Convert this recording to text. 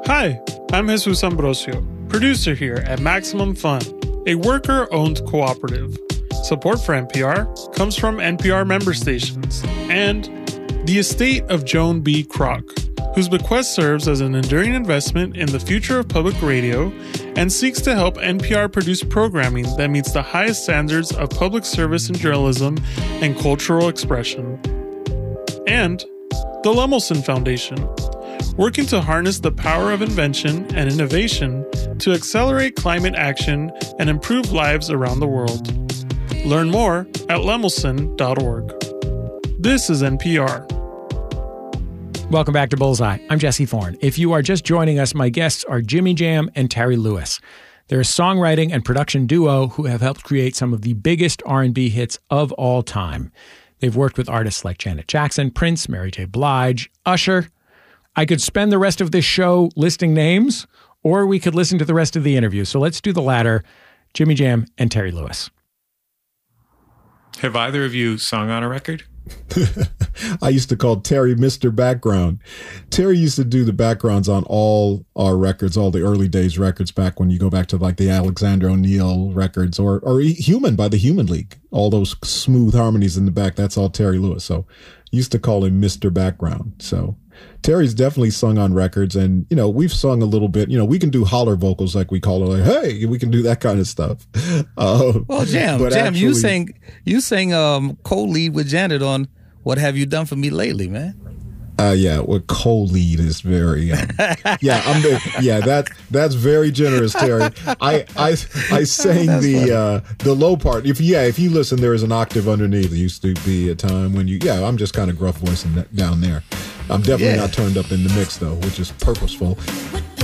Hi, I'm Jesus Ambrosio, producer here at Maximum Fun, a worker-owned cooperative. Support for NPR comes from NPR member stations and the estate of Joan B. Kroc, whose bequest serves as an enduring investment in the future of public radio and seeks to help NPR produce programming that meets the highest standards of public service and journalism and cultural expression. And the Lemelson Foundation, working to harness the power of invention and innovation to accelerate climate action and improve lives around the world. Learn more at lemelson.org. This is NPR. Welcome back to Bullseye. I'm Jesse Thorne. If you are just joining us, my guests are Jimmy Jam and Terry Lewis. They're a songwriting and production duo who have helped create some of the biggest R&B hits of all time. They've worked with artists like Janet Jackson, Prince, Mary J. Blige, Usher. I could spend the rest of this show listing names, or we could listen to the rest of the interview. So let's do the latter. Jimmy Jam and Terry Lewis. Have either of you sung on a record? I used to call Terry Mr. Background. Terry used to do the backgrounds on all our records, all the early days records back when you go back to like the Alexander O'Neal records or Human by the Human League. All those smooth harmonies in the back, that's all Terry Lewis. So used to call him Mr. Background. So Terry's definitely sung on records, and, you know, we've sung a little bit. You know, we can do holler vocals like we call it, like, hey, we can do that kind of stuff. Well, Jam, actually, you sang co-lead with Janet on What Have You Done For Me Lately, man? Yeah, well, co-lead is very, that's very generous, Terry. I sang the low part. If you listen, there is an octave underneath. There used to be a time when I'm just kind of gruff voicing down there. I'm definitely not turned up in the mix though, which is purposeful.